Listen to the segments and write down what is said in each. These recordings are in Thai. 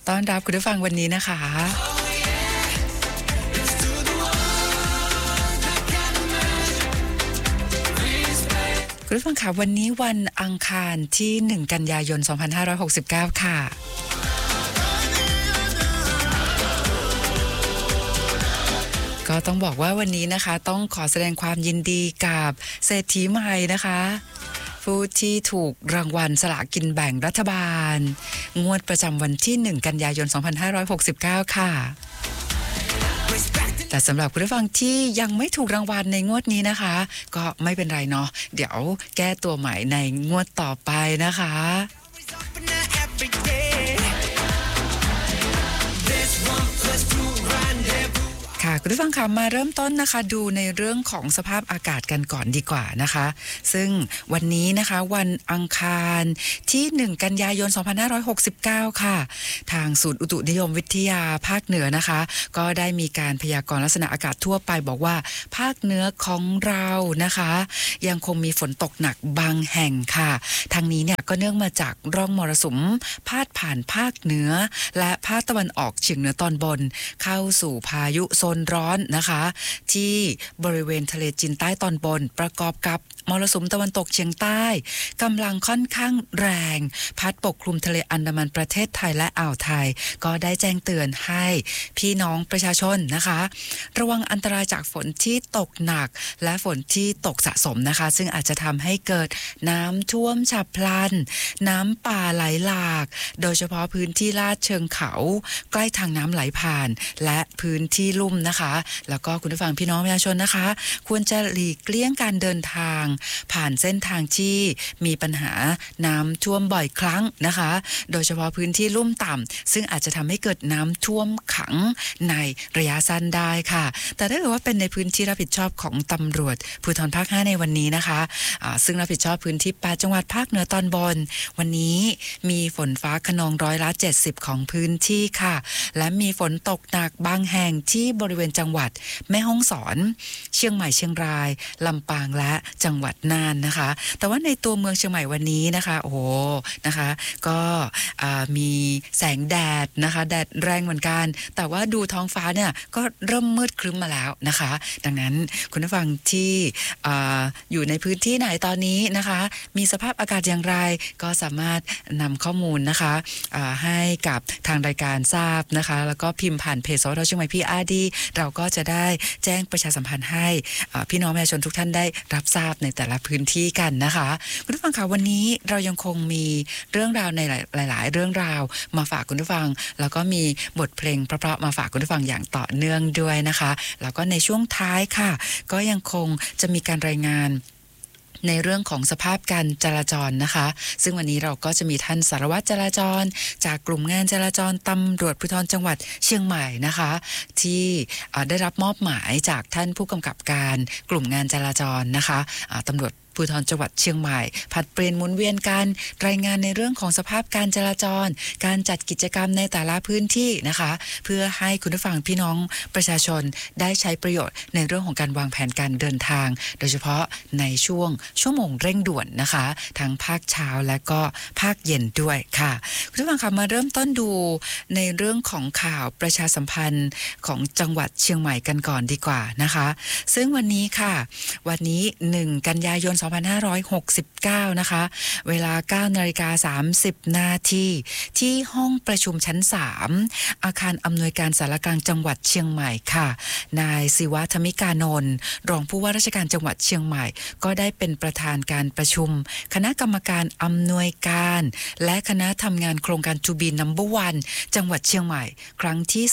ต้อนรับคุณผู้ฟังวันนี้นะคะคุณผู้ฟังค่ะวันนี้วันอังคารที่1กันยายน2569ค่ะก็ต้องบอกว่าวันนี้นะคะต้องขอแสดงความยินดีกับเศรษฐีใหม่นะคะผู้ที่ถูกรางวัลสลากกินแบ่งรัฐบาลงวดประจำวันที่1กันยายน2569ค่ะแต่สำหรับคุณผู้ฟังที่ยังไม่ถูกรางวัลในงวดนี้นะคะก็ไม่เป็นไรเนาะเดี๋ยวแก้ตัวใหม่ในงวดต่อไปนะคะค่ะคุณผู้ฟังค่ะมาเริ่มต้นนะคะดูในเรื่องของสภาพอากาศกันก่อนดีกว่านะคะซึ่งวันนี้นะคะวันอังคารที่1กันยายน2569ค่ะทางศูนย์อุตุนิยมวิทยาภาคเหนือนะคะก็ได้มีการพยากรณ์ลักษณะอากาศทั่วไปบอกว่าภาคเหนือของเรานะคะยังคงมีฝนตกหนักบางแห่งค่ะทางนี้เนี่ยก็เนื่องมาจากร่องมรสุมพาดผ่านภาคเหนือและภาคตะวันออกเฉียงเหนือตอนบนเข้าสู่พายุโซนร้อนนะคะที่บริเวณทะเลจีนใต้ตอนบนประกอบกับมรสุมตะวันตกเฉียงใต้กำลังค่อนข้างแรงพัดปกคลุมทะเลอันดามันประเทศไทยและอ่าวไทยก็ได้แจ้งเตือนให้พี่น้องประชาชนนะคะระวังอันตรายจากฝนที่ตกหนักและฝนที่ตกสะสมนะคะซึ่งอาจจะทำให้เกิดน้ำท่วมฉับพลันน้ำป่าไหลหลากโดยเฉพาะพื้นที่ลาดเชิงเขาใกล้ทางน้ำไหลผ่านและพื้นที่ลุ่มนะคะแล้วก็คุณผู้ฟังพี่น้องประชาชนนะคะควรจะหลีกเลี่ยงการเดินทางผ่านเส้นทางที่มีปัญหาน้ำท่วมบ่อยครั้งนะคะโดยเฉพาะพื้นที่ลุ่มต่ำซึ่งอาจจะทำให้เกิดน้ำท่วมขังในระยะสั้นได้ค่ะแต่ถ้าเกิดว่าเป็นในพื้นที่รับผิดชอบของตำรวจภูธรภาค5ในวันนี้นะคะซึ่งรับผิดชอบพื้นที่8จังหวัดภาคเหนือตอนบนวันนี้มีฝนฟ้าคะนอง70%ของพื้นที่ค่ะและมีฝนตกหนักบางแห่งที่บริเวณจังหวัดแม่ฮ่องสอนเชียงใหม่เชียงรายลำปางและจังหวัดน่านนะคะแต่ว่าในตัวเมืองเชียงใหม่วันนี้นะคะโอ้โหนะคะก็มีแสงแดดนะคะแดดแรงเหมือนกันแต่ว่าดูท้องฟ้าเนี่ยก็เริ่มมืดครึ้มมาแล้วนะคะดังนั้นคุณผู้ฟังที่อยู่ในพื้นที่ไหนตอนนี้นะคะมีสภาพอากาศอย่างไรก็สามารถนำข้อมูลนะคะให้กับทางรายการทราบนะคะแล้วก็พิมพ์ผ่านเพจสวทเชียงใหม่ PRD เราก็จะได้แจ้งประชาสัมพันธ์ให้พี่น้องประชาชนทุกท่านได้รับทราบในแต่ละพื้นที่กันนะคะคุณผู้ฟังคะวันนี้เรายังคงมีเรื่องราวในหลายๆเรื่องราวมาฝากคุณผู้ฟังแล้วก็มีบทเพลงเพราะๆมาฝากคุณผู้ฟังอย่างต่อเนื่องด้วยนะคะแล้วก็ในช่วงท้ายค่ะก็ยังคงจะมีการรายงานในเรื่องของสภาพการจราจรนะคะซึ่งวันนี้เราก็จะมีท่านสารวัตรจราจรจากกลุ่มงานจราจรตำรวจภูธรจังหวัดเชียงใหม่นะคะที่ได้รับมอบหมายจากท่านผู้กำกับการกลุ่มงานจราจรนะคะตำรวจภูธรจังหวัดเชียงใหม่ผัดเปลี่ยนหมุนเวียนกันรายงานในเรื่องของสภาพการจราจรการจัดกิจกรรมในแต่ละพื้นที่นะคะเพื่อให้คุณผู้ฟังพี่น้องประชาชนได้ใช้ประโยชน์ในเรื่องของการวางแผนการเดินทางโดยเฉพาะในช่วงชั่วโมงเร่งด่วนนะคะทั้งภาคเช้าและก็ภาคเย็นด้วยค่ะคุณผู้ฟังคะมาเริ่มต้นดูในเรื่องของข่าวประชาสัมพันธ์ของจังหวัดเชียงใหม่กันก่อนดีกว่านะคะซึ่งวันนี้ค่ะวันนี้1กันยายน2569นะคะเวลา 9:30 น.ที่ห้องประชุมชั้น3อาคารอำนวยการสารกลางจังหวัดเชียงใหม่ค่ะนายศิวะธมิกานนท์รองผู้ว่าราชการจังหวัดเชียงใหม่ก็ได้เป็นประธานการประชุมคณะกรรมการอำนวยการและคณะทำงานโครงการ To be number one จังหวัดเชียงใหม่ครั้งที่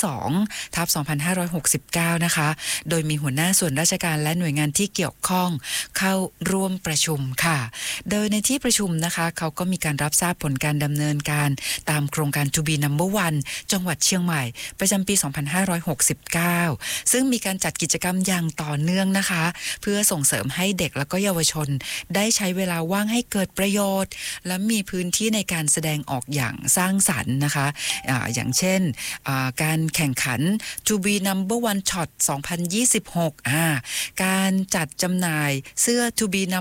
2/2569นะคะโดยมีหัวหน้าส่วนราชการและหน่วยงานที่เกี่ยวข้องเข้าร่วมประชุมค่ะโดยในที่ประชุมนะคะเขาก็มีการรับทราบผลการดำเนินการตามโครงการ To be number one จังหวัดเชียงใหม่ประจำปี2569ซึ่งมีการจัดกิจกรรมอย่างต่อเนื่องนะคะเพื่อส่งเสริมให้เด็กและก็เยาวชนได้ใช้เวลาว่างให้เกิดประโยชน์และมีพื้นที่ในการแสดงออกอย่างสร้างสรรค์นะคะอย่างเช่นการแข่งขัน To be number one shot 2026การจัดจำหน่ายเสื้อ To be number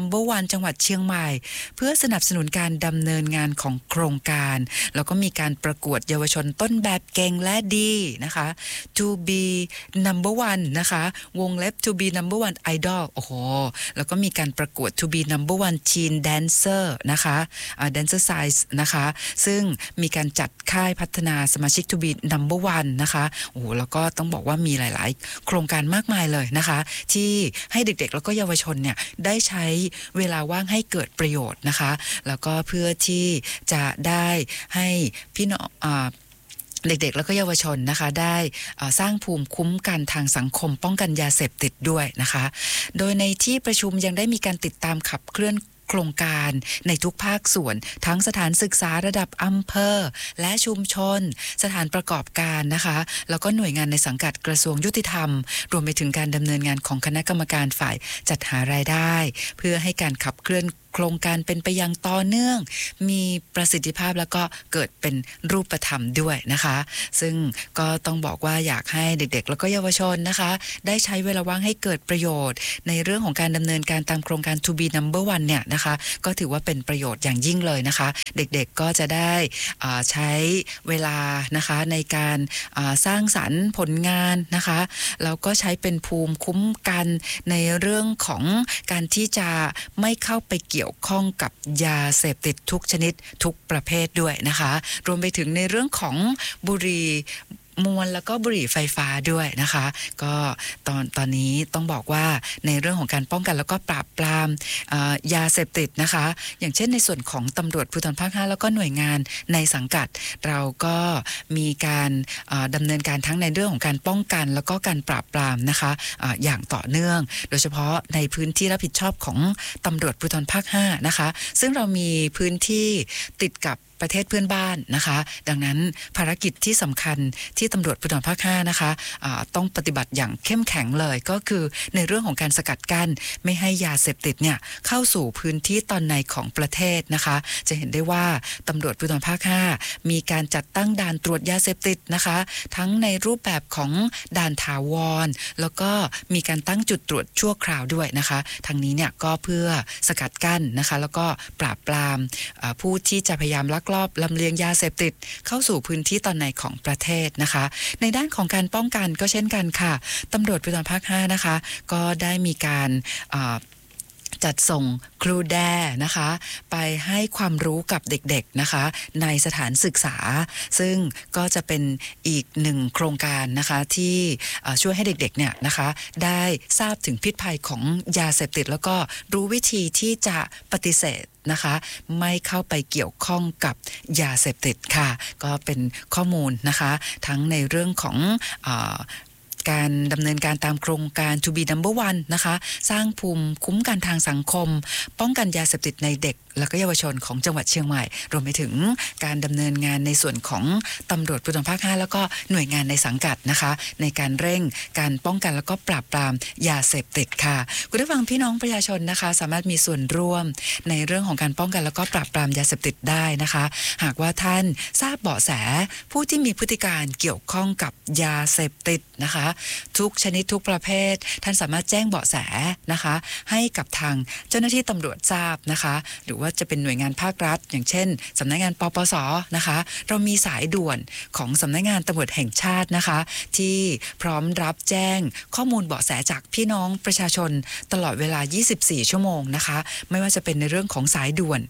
Number One จังหวัดเชียงใหม่เพื่อสนับสนุนการดำเนินงานของโครงการแล้วก็มีการประกวดเยาวชนต้นแบบเก่งและดีนะคะ To be Number One นะคะวงเล็บ To be Number One Idol โอ้โหแล้วก็มีการประกวด To be Number One Teen Dancer นะคะDancer Size นะคะซึ่งมีการจัดค่ายพัฒนาสมาชิก To be Number One นะคะโอ้โหแล้วก็ต้องบอกว่ามีหลายๆโครงการมากมายเลยนะคะที่ให้เด็กๆแล้วก็เยาวชนเนี่ยได้ใช้เวลาว่างให้เกิดประโยชน์นะคะแล้วก็เพื่อที่จะได้ให้พี่น้องเด็กๆแล้วก็เยาวชนนะคะได้สร้างภูมิคุ้มกันทางสังคมป้องกันยาเสพติดด้วยนะคะโดยในที่ประชุมยังได้มีการติดตามขับเคลื่อนโครงการในทุกภาคส่วนทั้งสถานศึกษาระดับอำเภอและชุมชนสถานประกอบการนะคะแล้วก็หน่วยงานในสังกัดกระทรวงยุติธรรมรวมไปถึงการดำเนินงานของคณะกรรมการฝ่ายจัดหารายได้เพื่อให้การขับเคลื่อนโครงการเป็นไปอย่างต่อเนื่องมีประสิทธิภาพแล้วก็เกิดเป็นรูปธรรมด้วยนะคะซึ่งก็ต้องบอกว่าอยากให้เด็กๆแล้วก็เยาวชนนะคะได้ใช้เวลาว่างให้เกิดประโยชน์ในเรื่องของการดำเนินการตามโครงการ To be Number One เนี่ยนะคะก็ถือว่าเป็นประโยชน์อย่างยิ่งเลยนะคะเด็กๆก็จะได้ใช้เวลานะคะในการสร้างสรรค์ผลงานนะคะแล้วก็ใช้เป็นภูมิคุ้มกันในเรื่องของการที่จะไม่เข้าไปเกี่ยวข้องกับยาเสพติดทุกชนิดทุกประเภทด้วยนะคะรวมไปถึงในเรื่องของบุหรี่มวลแล้วก็บุหรี่ไฟฟ้าด้วยนะคะก็ตอนนี้ต้องบอกว่าในเรื่องของการป้องกันแล้วก็ปราบปรามยาเสพติดนะคะอย่างเช่นในส่วนของตำรวจภูธรภาค 5แล้วก็หน่วยงานในสังกัดเราก็มีการดำเนินการทั้งในเรื่องของการป้องกันแล้วก็การปราบปรามนะคะอย่างต่อเนื่องโดยเฉพาะในพื้นที่รับผิดชอบของตำรวจภูธรภาค 5นะคะซึ่งเรามีพื้นที่ติดกับประเทศเพื่อนบ้านนะคะดังนั้นภารกิจที่สำคัญที่ตำรวจภูธรภาค 5นะคะต้องปฏิบัติอย่างเข้มแข็งเลยก็คือในเรื่องของการสกัดกั้นไม่ให้ยาเสพติดเนี่ยเข้าสู่พื้นที่ตอนในของประเทศนะคะจะเห็นได้ว่าตำรวจภูธรภาค 5มีการจัดตั้งด่านตรวจยาเสพติดนะคะทั้งในรูปแบบของด่านถาวรแล้วก็มีการตั้งจุดตรวจชั่วคราวด้วยนะคะทางนี้เนี่ยก็เพื่อสกัดกั้นนะคะแล้วก็ปราบปรามผู้ที่จะพยายามลักลอบลำเลียงยาเสพติดเข้าสู่พื้นที่ตอนในของประเทศนะคะในด้านของการป้องกันก็เช่นกันค่ะตำรวจภูธรภาค 5นะคะก็ได้มีการจัดส่งครูแดนะคะไปให้ความรู้กับเด็กๆนะคะในสถานศึกษาซึ่งก็จะเป็นอีกหนึ่งโครงการนะคะที่ช่วยให้เด็กๆเนี่ยนะคะได้ทราบถึงพิษภัยของยาเสพติดแล้วก็รู้วิธีที่จะปฏิเสธนะคะไม่เข้าไปเกี่ยวข้องกับยาเสพติดค่ะก็เป็นข้อมูลนะคะทั้งในเรื่องของการดำเนินการตามโครงการ To be Number One นะคะสร้างภูมิคุ้มกันทางสังคมป้องกันยาเสพติดในเด็กและก็เยาวชนของจังหวัดเชียงใหม่รวมไปถึงการดำเนินงานในส่วนของตำรวจภูธรภาค 5แล้วก็หน่วยงานในสังกัดนะคะในการเร่งการป้องกันแล้วก็ปราบปรามยาเสพติดค่ะคุณผู้ฟังพี่น้องประชาชนนะคะสามารถมีส่วนร่วมในเรื่องของการป้องกันแล้วก็ปราบปรามยาเสพติดได้นะคะหากว่าท่านทราบเบาะแสผู้ที่มีพฤติการเกี่ยวข้องกับยาเสพติดนะคะทุกชนิดทุกประเภทท่านสามารถแจ้งเบาะแสนะคะให้กับทางเจ้าหน้าที่ตำรวจทราบนะคะหรือว่าจะเป็นหน่วยงานภาครัฐอย่างเช่นสำนักงานปปส.นะคะเรามีสายด่วนของสำนักงานตำรวจแห่งชาตินะคะที่พร้อมรับแจ้งข้อมูลเบาะแสจากพี่น้องประชาชนตลอดเวลา24ชั่วโมงนะคะไม่ว่าจะเป็นในเรื่องของสายด่วน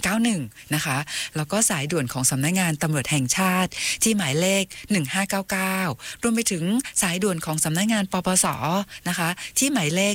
191นะคะแล้วก็สายด่วนของสำนักงานตำรวจแห่งชาติที่หมายเลข1599รวมไปถึงสายด่วนของสำนักงานปปส.นะคะที่หมายเลข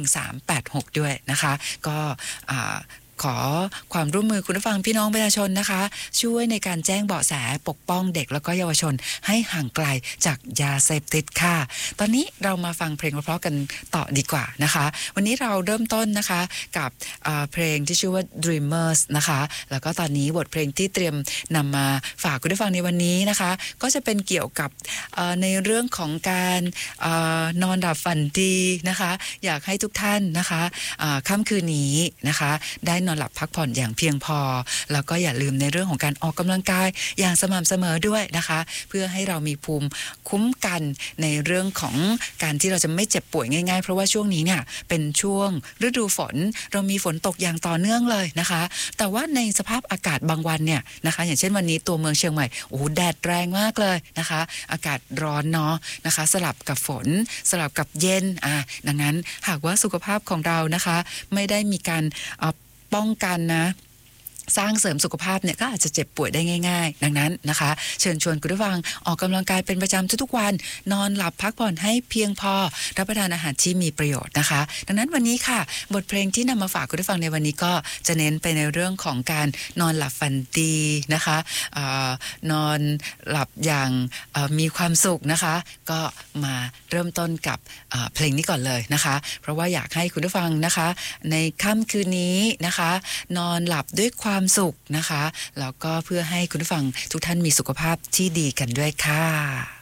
1386ด้วยนะคะก็ขอความร่วมมือคุณผู้ฟังพี่น้องประชาชนนะคะช่วยในการแจ้งเบาะแสปกป้องเด็กแล้วก็เยาวชนให้ห่างไกลจากยาเสพติดค่ะตอนนี้เรามาฟังเพลงเพราะๆกันต่อดีกว่านะคะวันนี้เราเริ่มต้นนะคะกับเพลงที่ชื่อว่า Dreamers นะคะแล้วก็ตอนนี้บทเพลงที่เตรียมนำมาฝากคุณผู้ฟังในวันนี้นะคะก็จะเป็นเกี่ยวกับในเรื่องของการนอนหลับฝันดีนะคะอยากให้ทุกท่านนะคะค่ำคืนนี้นะคะได้นอนหลับพักผ่อนอย่างเพียงพอแล้วก็อย่าลืมในเรื่องของการออกกำลังกายอย่างสม่ำเสมอด้วยนะคะเพื่อให้เรามีภูมิคุ้มกันในเรื่องของการที่เราจะไม่เจ็บป่วยง่ายๆเพราะว่าช่วงนี้เนี่ยเป็นช่วงฤดูฝนเรามีฝนตกอย่างต่อเนื่องเลยนะคะแต่ว่าในสภาพอากาศบางวันเนี่ยนะคะอย่างเช่นวันนี้ตัวเมืองเชียงใหม่โอ้โหแดดแรงมากเลยนะคะอากาศร้อนเนาะนะคะสลับกับฝนสลับกับเย็นดังนั้นหากว่าสุขภาพของเรานะคะไม่ได้มีการป้องกันนะสร้างเสริมสุขภาพเนี่ยก็อาจจะเจ็บป่วยได้ง่ายๆดังนั้นนะคะเชิญชวนคุณผู้ฟังออกกำลังกายเป็นประจำทุกๆวันนอนหลับพักผ่อนให้เพียงพอรับประทานอาหารที่มีประโยชน์นะคะดังนั้นวันนี้ค่ะบทเพลงที่นำมาฝากคุณผู้ฟังในวันนี้ก็จะเน้นไปในเรื่องของการนอนหลับฝันดีนะคะนอนหลับอย่างมีความสุขนะคะก็มาเริ่มต้นกับเพลงนี้ก่อนเลยนะคะเพราะว่าอยากให้คุณผู้ฟังนะคะในค่ำคืนนี้นะคะนอนหลับด้วยความสุขนะคะแล้วก็เพื่อให้คุณผู้ฟังทุกท่านมีสุขภาพที่ดีกันด้วยค่ะ